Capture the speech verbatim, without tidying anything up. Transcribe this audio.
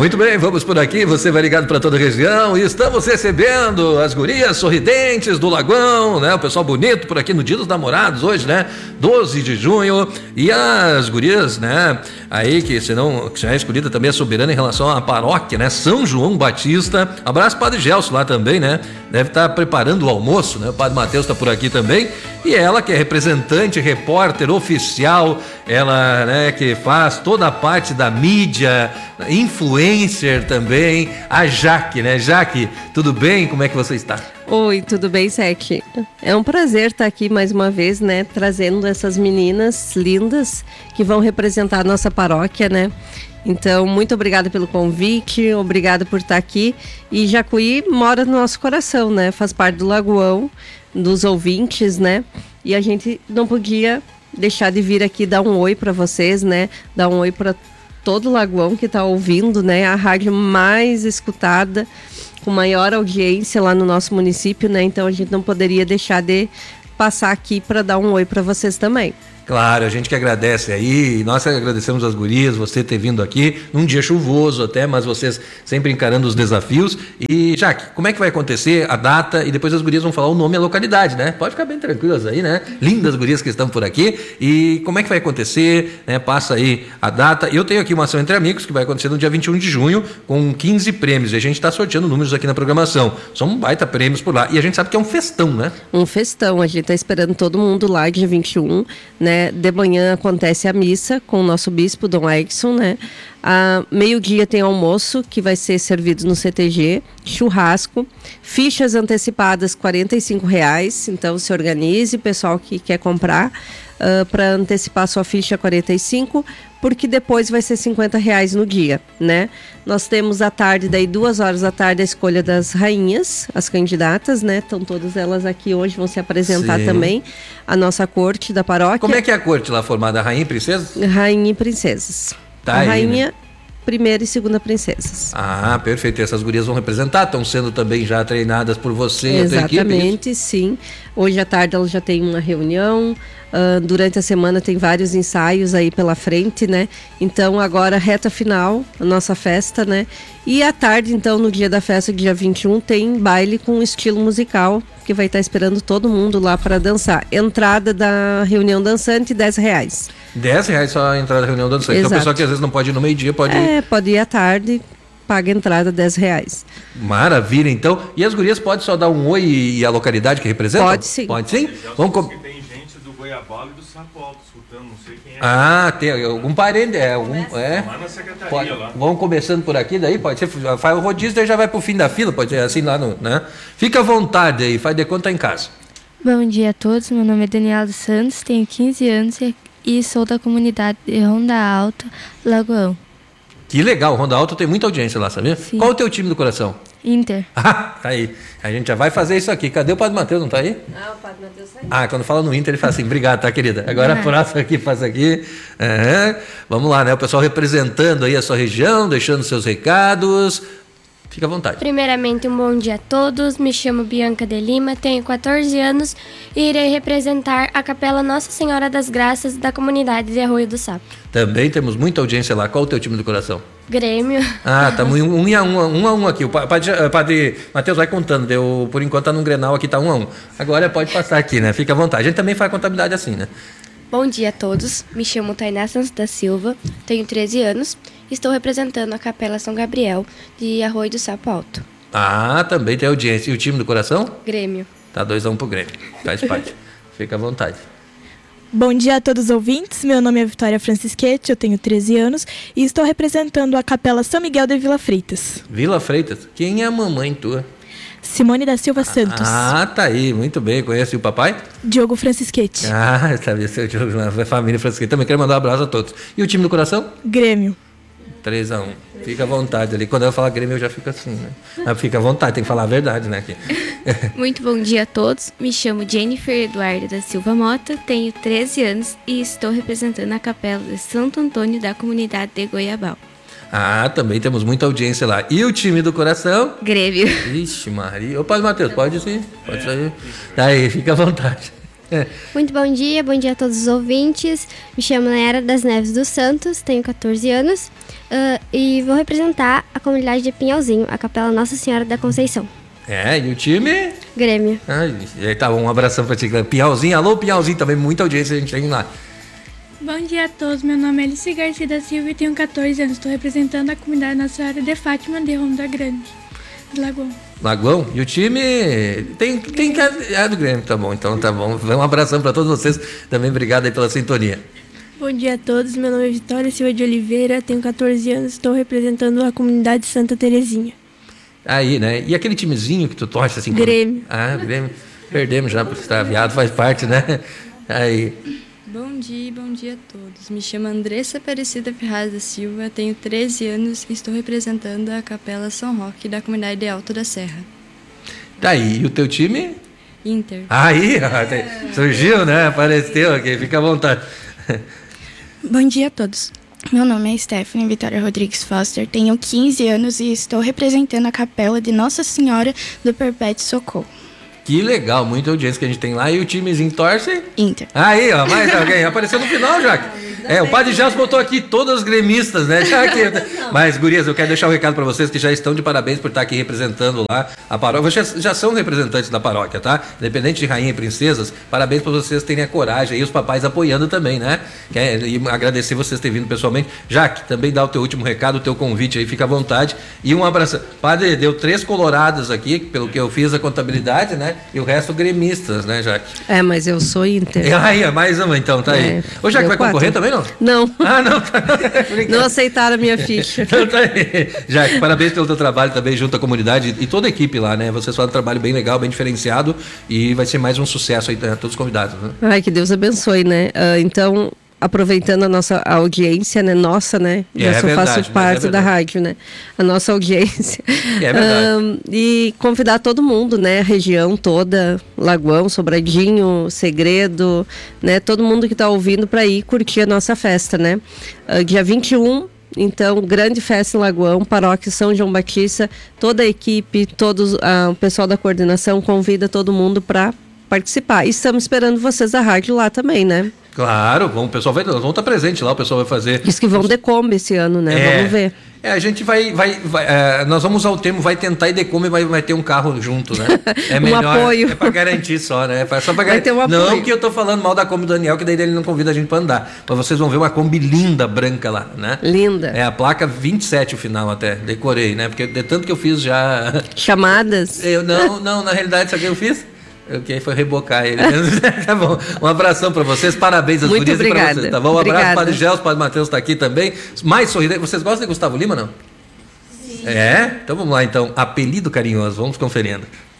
Muito bem, vamos por aqui, você vai ligado para toda a região e estamos recebendo as gurias sorridentes do Lagoão, né? O pessoal bonito por aqui no Dia dos Namorados hoje, né? doze de junho, e as gurias, né? Aí que senão, que será escolhida também a soberana em relação à paróquia, né? São João Batista. Abraço Padre Gelson lá também, né? Deve estar preparando o almoço, né? O Padre Mateus está por aqui também. E ela que é representante, repórter oficial, ela, né, que faz toda a parte da mídia, influencer também, a Jaque, né? Jaque, tudo bem? Como é que você está? Oi, tudo bem, Sete? É um prazer estar aqui mais uma vez, né? Trazendo essas meninas lindas que vão representar a nossa paróquia, né? Então, muito obrigada pelo convite, obrigada por estar aqui. E Jacuí mora no nosso coração, né? Faz parte do Lagoão, dos ouvintes, né? E a gente não podia deixar de vir aqui dar um oi para vocês, né? Dar um oi para todo o Lagoão que está ouvindo, né? A rádio mais escutada, com maior audiência lá no nosso município, né? Então a gente não poderia deixar de passar aqui para dar um oi para vocês também. Claro, a gente que agradece aí, nós agradecemos as gurias, você ter vindo aqui, num dia chuvoso até, mas vocês sempre encarando os desafios. E, Jaque, como é que vai acontecer a data? E depois as gurias vão falar o nome e a localidade, né? Pode ficar bem tranquilas aí, né? Lindas gurias que estão por aqui. E como é que vai acontecer, né? Passa aí a data. Eu tenho aqui uma ação entre amigos que vai acontecer no dia vinte e um de junho, com quinze prêmios. E a gente está sorteando números aqui na programação. São baita prêmios por lá. E a gente sabe que é um festão, né? Um festão. A gente está esperando todo mundo lá, dia vinte e um, né? De manhã acontece a missa com o nosso bispo, Dom Edson, né? A meio-dia tem almoço que vai ser servido no C T G, churrasco, fichas antecipadas quarenta e cinco reais, então se organize, pessoal que quer comprar, uh, para antecipar sua ficha quarenta e cinco, porque depois vai ser cinquenta reais no dia, né? Nós temos à tarde, daí duas horas da tarde, a escolha das rainhas, as candidatas, né? Estão todas elas aqui hoje, vão se apresentar Sim. também, a nossa corte da paróquia. Como é que é a corte lá formada? Rainha e princesas? Rainha e princesas. Tá a aí, rainha... Né? Primeira e segunda princesas. Ah, perfeito. E essas gurias vão representar, estão sendo também já treinadas por você e a tua equipe? Exatamente, sim. Hoje à tarde ela já tem uma reunião, uh, durante a semana tem vários ensaios aí pela frente, né? Então agora reta final, a nossa festa, né? E à tarde, então, no dia da festa, dia vinte e um, tem baile com estilo musical, que vai estar esperando todo mundo lá para dançar. Entrada da reunião dançante, dez reais. dez reais só a entrada da reunião dançante. Exato. Então, o pessoal que às vezes não pode ir no meio-dia, pode é, ir... É, pode ir à tarde, paga a entrada dez reais. Maravilha, então. E as gurias podem só dar um oi e a localidade que representam? Pode sim. Pode sim? Vamos com... Tem gente do Goiabal e do Sapo Alto escutando, não sei quem é. Ah, tem algum parente, é, algum, é. Lá na secretaria, pode, lá. Vamos começando por aqui, daí pode ser, faz o rodízio, daí já vai pro fim da fila, pode ser assim lá no, né? Fica à vontade aí, faz de conta tá em casa. Bom dia a todos, meu nome é Daniela dos Santos, tenho quinze anos e sou da comunidade de Ronda Alta, Lagoão. Que legal, Ronda Alta tem muita audiência lá, sabia? Sim. Qual o teu time do coração? Inter. Ah, tá aí. A gente já vai fazer isso aqui. Cadê o Padre Mateus? Não tá aí? Ah, o Padre Mateus tá aí. Ah, quando fala no Inter, ele fala assim, obrigado, tá, querida? Agora a próxima aqui, passa aqui. Uhum. Vamos lá, né? O pessoal representando aí a sua região, deixando seus recados. Fica à vontade. Primeiramente, um bom dia a todos. Me chamo Bianca de Lima, tenho quatorze anos e irei representar a Capela Nossa Senhora das Graças da comunidade de Arroio do Sapo. Também temos muita audiência lá. Qual o teu time do coração? Grêmio. Ah, estamos um, um, a um, um a um aqui. O padre, padre Mateus vai contando. Deu, por enquanto está num Grenal aqui, está um a um. Agora pode passar aqui, né? Fica à vontade. A gente também faz contabilidade assim, né? Bom dia a todos. Me chamo Tainá Santos da Silva, tenho treze anos. Estou representando a Capela São Gabriel de Arroio do Sapo Alto. Ah, também tem audiência. E o time do coração? Grêmio. Tá dois a um pro Grêmio. Faz parte. Fica à vontade. Bom dia a todos os ouvintes. Meu nome é Vitória Francisquete, eu tenho treze anos e estou representando a Capela São Miguel de Vila Freitas. Vila Freitas? Quem é a mamãe tua? Simone da Silva Santos. Ah, tá aí. Muito bem. Conhece o papai? Diogo Francisquete. Ah, sabia seu Diogo, a família Francisquete. Também quero mandar um abraço a todos. E o time do coração? Grêmio. três a um. Fica à vontade ali. Quando eu falar Grêmio, eu já fico assim, né? Mas fica à vontade, tem que falar a verdade, né? Aqui. Muito bom dia a todos. Me chamo Jennifer Eduardo da Silva Mota, tenho treze anos e estou representando a Capela de Santo Antônio da comunidade de Goiabal. Ah, também temos muita audiência lá. E o time do coração? Grêmio. Ixi, Maria. Ô, Padre Mateus, pode sim. Pode sair. Daí, fica à vontade. Muito bom dia, bom dia a todos os ouvintes. Me chamo Nayara das Neves dos Santos, tenho catorze anos uh, e vou representar a comunidade de Pinhalzinho, a Capela Nossa Senhora da Conceição. É, e o time? Grêmio. Ai, tá bom, um abração pra ti. Pinhalzinho, alô Pinhalzinho, também muita audiência a gente tem lá. Bom dia a todos, meu nome é Alice Garcia da Silva e tenho catorze anos. Estou representando a comunidade Nossa Senhora de Fátima de Ronda Grande, do Lagoão. Lagoão? E o time tem, tem que é do Grêmio, tá bom, então tá bom. Um abração para todos vocês, também obrigado aí pela sintonia. Bom dia a todos, meu nome é Vitória Silva de Oliveira, tenho catorze anos, estou representando a comunidade Santa Terezinha. Aí, né? E aquele timezinho que tu torce assim? Grêmio. Ah, Grêmio. Perdemos já, porque extraviado, faz parte, né? Aí... Bom dia, bom dia a todos. Me chamo Andressa Aparecida Ferraz da Silva, tenho treze anos e estou representando a Capela São Roque da comunidade de Alto da Serra. Tá aí, e o teu time? Inter. Aí, surgiu, né? Apareceu aqui, fica à vontade. Bom dia a todos. Meu nome é Stephanie Vitória Rodrigues Foster, tenho quinze anos e estou representando a Capela de Nossa Senhora do Perpétuo Socorro. Que legal, muita audiência que a gente tem lá. E o timezinho torce? Inter. Aí, ó, mais alguém. Apareceu no final, Jaque. É, o Padre Gelson botou aqui todas as gremistas, né? Já que... Mas, gurias, eu quero deixar um recado para vocês que já estão de parabéns por estar aqui representando lá a paróquia. Vocês já, já são representantes da paróquia, tá? Independente de rainha e princesas, parabéns por vocês terem a coragem e os papais apoiando também, né? Quer, e agradecer vocês terem vindo pessoalmente. Jaque, também dá o teu último recado, o teu convite aí, fica à vontade. E um abraço. Padre, deu três coloradas aqui, pelo que eu fiz a contabilidade, né? E o resto gremistas, né, Jaque? É, mas eu sou Inter. Aí, mais uma então, tá aí. É, Ô, Jaque, vai quatro. concorrer também, não? Não. Ah, não, tá. Não aceitaram a minha ficha. Então tá aí. Jaque, parabéns pelo teu trabalho também junto à comunidade e toda a equipe lá, né? Vocês fazem um trabalho bem legal, bem diferenciado e vai ser mais um sucesso aí a todos os convidados, né? Ai, que Deus abençoe, né? Uh, então, aproveitando a nossa audiência, né? Nossa, né? É, Eu só é faço verdade, parte é da rádio, né? A nossa audiência. É verdade. Um, e convidar todo mundo, né? A região toda, Lagoão, Sobradinho, Segredo, né? Todo mundo que está ouvindo para ir curtir a nossa festa, né? Uh, dia vinte e um, então, grande festa em Lagoão, Paróquia São João Batista, toda a equipe, todos, uh, o pessoal da coordenação convida todo mundo para participar. E estamos esperando vocês da rádio lá também, né? Claro, bom, o pessoal vai, vão estar presente lá, o pessoal vai fazer. Diz que vão de Kombi esse ano, né? É, Vamos ver. É, a gente vai, vai, vai é, nós vamos usar o termo, vai tentar ir de Kombi, vai, vai ter um carro junto, né? É Um melhor, apoio. É pra garantir só, né? É só pra Vai garantir. ter um Não apoio. que eu tô falando mal da Kombi do Daniel, que daí ele não convida a gente pra andar. Mas vocês vão ver uma Kombi linda, branca lá, né? Linda. É a placa vinte e sete o final até, decorei, né? Porque de tanto que eu fiz já... Chamadas? Eu não, não, na realidade, sabe o que eu fiz? O que foi rebocar ele. Tá bom. Um abração para vocês, parabéns às Muito gurias e para obrigada. vocês. Tá bom? Um abraço Obrigada. para o Gelson, para o Matheus está aqui também. Mais sorridente. Vocês gostam de Gustavo Lima, não? Sim. É? Então vamos lá, então. Apelido carinhoso. Vamos conferindo.